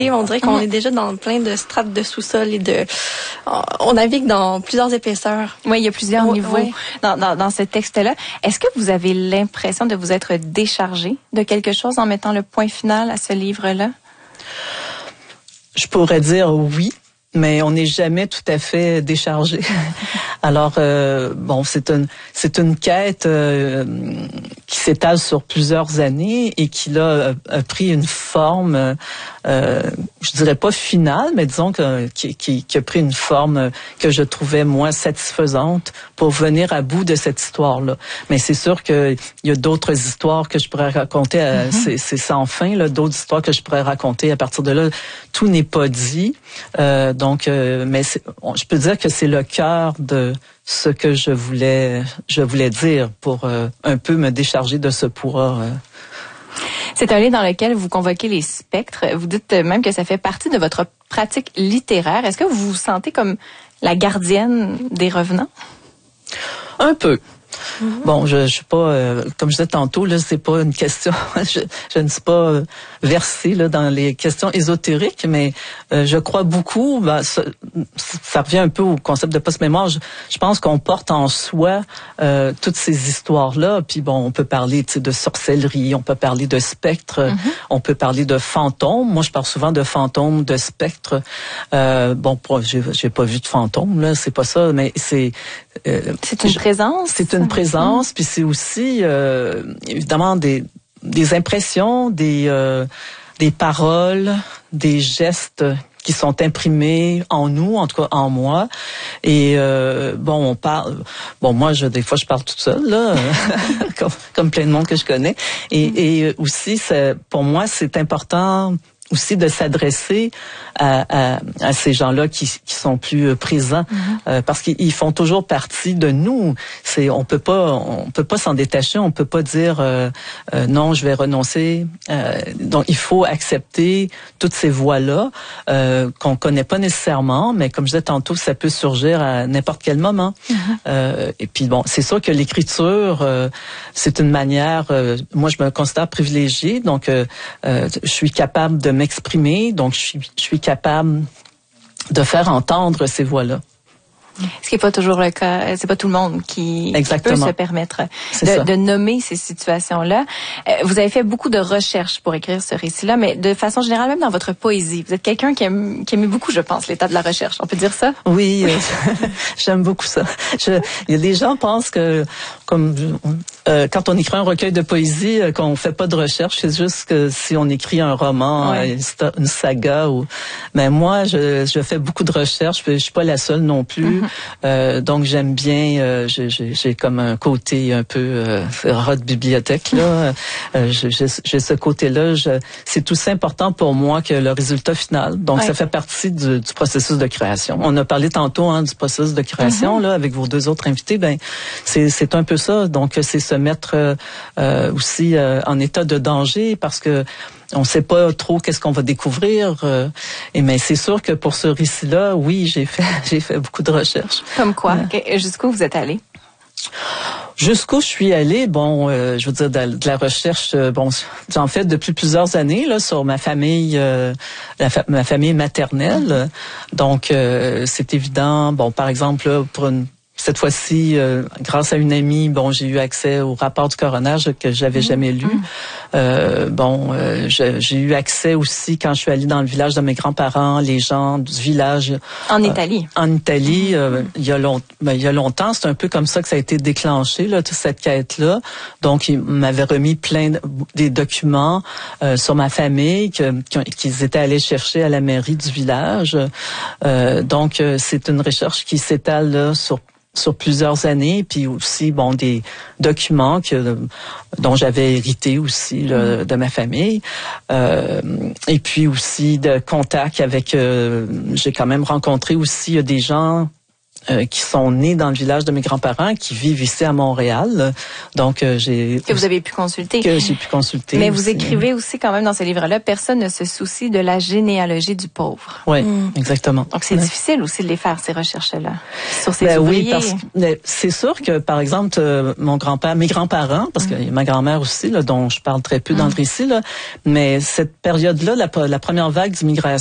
On dirait qu'on est déjà dans plein de strates de sous-sol et on navigue dans plusieurs épaisseurs. Oui, il y a plusieurs niveaux dans ce texte-là. Est-ce que vous avez l'impression de vous être déchargé de quelque chose en mettant le point final à ce livre-là? Je pourrais dire oui, mais on n'est jamais tout à fait déchargé. Alors, c'est une quête qui s'étale sur plusieurs années et qui là a pris une forme, je dirais pas finale, mais disons qui a pris une forme que je trouvais moins satisfaisante pour venir à bout de cette histoire-là. Mais c'est sûr que il y a d'autres histoires que je pourrais raconter. C'est sans fin, là, d'autres histoires que je pourrais raconter à partir de là. Tout n'est pas dit, mais je peux dire que c'est le cœur de ce que je voulais dire pour un peu me décharger de ce poids. C'est un livre dans lequel vous convoquez les spectres. Vous dites même que ça fait partie de votre pratique littéraire. Est-ce que vous vous sentez comme la gardienne des revenants? Un peu. Bon, je suis pas, comme je disais tantôt, là, c'est pas une question. Je ne suis pas versée là dans les questions ésotériques, mais je crois beaucoup. Ça revient un peu au concept de post-mémoire. Je pense qu'on porte en soi toutes ces histoires-là. Puis bon, on peut parler de sorcellerie, on peut parler de spectres, on peut parler de fantômes. Moi, je parle souvent de fantômes, de spectres. J'ai pas vu de fantômes là, c'est pas ça, mais c'est une présence. C'est une présence, puis c'est aussi évidemment des impressions, des paroles, des gestes qui sont imprimés en nous, en tout cas en moi. Et on parle. Bon, moi, des fois, je parle toute seule là, comme plein de monde que je connais. Et aussi, pour moi, c'est important aussi de s'adresser à ces gens-là qui sont plus présents, parce qu'ils font toujours partie de nous. On peut pas s'en détacher, on peut pas dire non, je vais renoncer. Donc il faut accepter toutes ces voix-là qu'on connaît pas nécessairement, mais comme je disais tantôt, ça peut surgir à n'importe quel moment. Et puis bon, c'est sûr que l'écriture, c'est une manière. Moi, je me considère privilégiée, donc je suis capable de m'exprimer, donc je suis capable de faire entendre ces voix-là. Ce qui n'est pas toujours le cas. C'est pas tout le monde qui peut se permettre de nommer ces situations-là. Vous avez fait beaucoup de recherches pour écrire ce récit-là, mais de façon générale, même dans votre poésie, vous êtes quelqu'un qui aime beaucoup, je pense, l'état de la recherche. On peut dire ça? Oui, j'aime beaucoup ça. Il y a des gens qui pensent que, quand on écrit un recueil de poésie, qu'on fait pas de recherche, c'est juste que si on écrit un roman, une saga, mais moi, je fais beaucoup de recherches. Je suis pas la seule non plus. Donc j'aime bien, j'ai comme un côté un peu rat de bibliothèque là. J'ai ce côté-là. C'est tout important pour moi que le résultat final. Donc ça fait partie du processus de création. On a parlé tantôt du processus de création là avec vos deux autres invités. Ben c'est un peu ça. Donc c'est se mettre aussi en état de danger parce que on sait pas trop qu'est-ce qu'on va découvrir. Mais c'est sûr que pour ce récit-là, oui, j'ai fait beaucoup de recherches. Comme quoi? Jusqu'où vous êtes allé? Jusqu'où je suis allée, je veux dire de la recherche, j'en fais depuis plusieurs années là sur ma famille, ma famille maternelle. Donc c'est évident. Bon, par exemple là, cette fois-ci, grâce à une amie, j'ai eu accès au rapport du coroner que j'avais jamais lu. J'ai eu accès aussi quand je suis allée dans le village de mes grands-parents, les gens du village. En Italie. En Italie, il y a longtemps, c'est un peu comme ça que ça a été déclenché là, toute cette quête-là. Donc, ils m'avaient remis des documents sur ma famille qu'ils étaient allés chercher à la mairie du village. Donc, c'est une recherche qui s'étale là, sur plusieurs années, puis aussi des documents dont j'avais hérité aussi là, de ma famille, et puis aussi de contacts avec. J'ai quand même rencontré aussi des gens qui sont nés dans le village de mes grands-parents, qui vivent ici à Montréal. Donc, que vous avez pu consulter. Que j'ai pu consulter. Mais aussi. Vous écrivez aussi quand même dans ce livre-là, personne ne se soucie de la généalogie du pauvre. Oui, exactement. Donc, c'est difficile aussi de les faire, ces recherches-là, sur ces ben ouvriers. Oui, parce que c'est sûr que, par exemple, mes grands-parents, parce que ma grand-mère aussi, là, dont je parle très peu dans le récit, là, mais cette période-là, la première vague d'immigration,